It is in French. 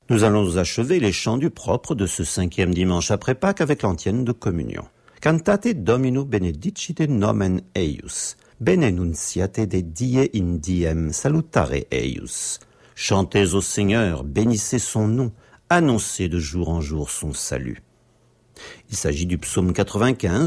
Nous allons achever les chants du propre de ce 5e dimanche après Pâques avec l'antienne de communion. Cantate Domino benedicite nomen eius, benenunciate de die in diem salutare eius. Chantez au Seigneur, bénissez son nom, annoncez de jour en jour son salut. Il s'agit du psaume 95,